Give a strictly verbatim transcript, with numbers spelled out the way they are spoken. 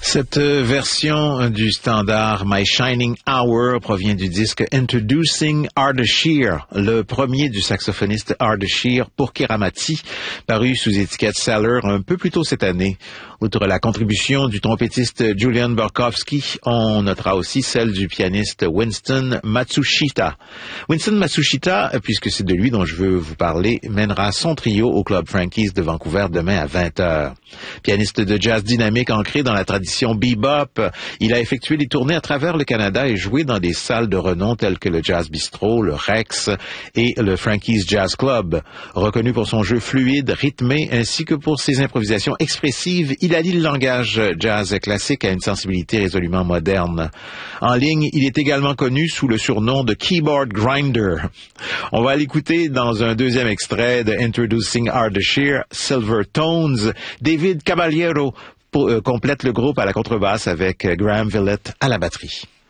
Cette version du standard My Shining Hour provient du disque Introducing Ardeshir, le premier du saxophoniste Ardeshir pour Kiramati, paru sous étiquette Cellar un peu plus tôt cette année. Outre la contribution du trompettiste Julian Borkowski, on notera aussi celle du pianiste Winston Matsushita. Winston Matsushita, puisque c'est de lui dont je veux vous parler, mènera son trio au Club Frankie's de Vancouver demain à vingt heures. Pianiste de jazz dynamique ancré dans la tradition bebop, il a effectué des tournées à travers le Canada et joué dans des salles de renom telles que le Jazz Bistro, le Rex et le Frankie's Jazz Club. Reconnu pour son jeu fluide, rythmé, ainsi que pour ses improvisations expressives, il allie le langage jazz classique à une sensibilité résolument moderne. En ligne, il est également connu sous le surnom de Keyboard Grinder. On va l'écouter dans un deuxième extrait de Introducing Ardeshir, Silver Tones. David Caballero pour, euh, complète le groupe à la contrebasse avec Graham Villette à la batterie.